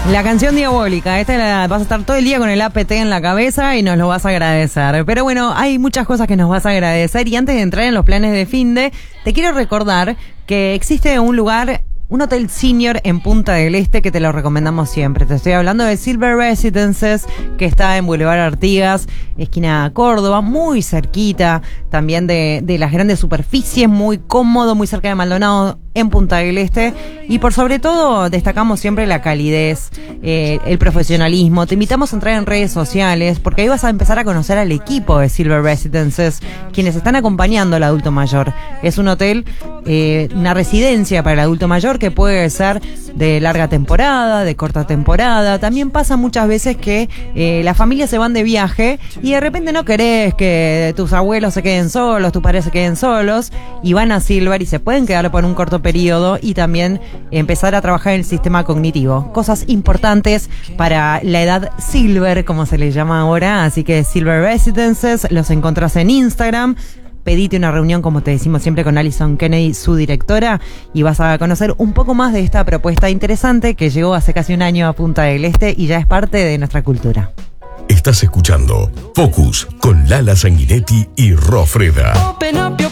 La canción diabólica, vas a estar todo el día con el APT en la cabeza y nos lo vas a agradecer. Pero bueno, hay muchas cosas que nos vas a agradecer y antes de entrar en los planes de finde, te quiero recordar que existe un lugar, un hotel senior en Punta del Este que te lo recomendamos siempre. Te estoy hablando de Silver Residences, que está en Boulevard Artigas, esquina Córdoba, muy cerquita también de las grandes superficies, muy cómodo, muy cerca de Maldonado, en Punta del Este, y por sobre todo destacamos siempre la calidez, el profesionalismo. Te invitamos a entrar en redes sociales porque ahí vas a empezar a conocer al equipo de Silver Residences, quienes están acompañando al adulto mayor. Es un hotel, una residencia para el adulto mayor que puede ser de larga temporada, de corta temporada. También pasa muchas veces que las familias se van de viaje y de repente no querés que tus abuelos se queden solos, tus padres se queden solos, y van a Silver y se pueden quedar por un corto periodo y también empezar a trabajar en el sistema cognitivo. Cosas importantes para la edad Silver, como se le llama ahora. Así que Silver Residences, los encontrás en Instagram. Pedite una reunión, como te decimos siempre, con Alison Kennedy, su directora, y vas a conocer un poco más de esta propuesta interesante que llegó hace casi un año a Punta del Este y ya es parte de nuestra cultura. Estás escuchando Focus con Lala Sanguinetti y Ro Freda. Open up your